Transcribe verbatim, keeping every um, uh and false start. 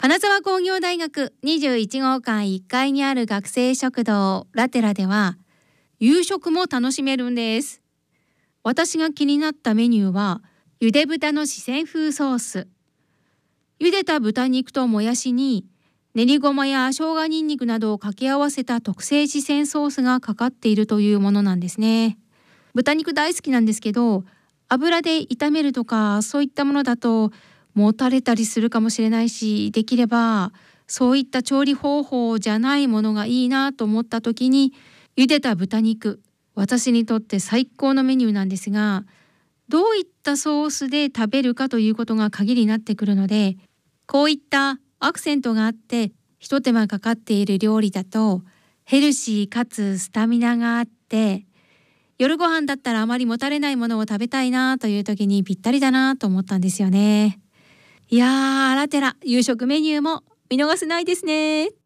金沢工業大学にじゅういち号館いっかいにある学生食堂ラテラでは夕食も楽しめるんです。私が気になったメニューはゆで豚の四川風ソース。茹でた豚肉ともやしに練りごまや生姜ニンニクなどを掛け合わせた特製四川ソースがかかっているというものなんですね。豚肉大好きなんですけど、油で炒めるとかそういったものだともたれたりするかもしれないし、できればそういった調理方法じゃないものがいいなと思った時に、茹でた豚肉、私にとって最高のメニューなんですが、どういったソースで食べるかということが鍵になってくるので、こういったアクセントがあってひと手間かかっている料理だとヘルシーかつスタミナがあって、夜ご飯だったらあまりもたれないものを食べたいなという時にぴったりだなと思ったんですよね。いやー、ラテラ夕食メニューも見逃せないですね。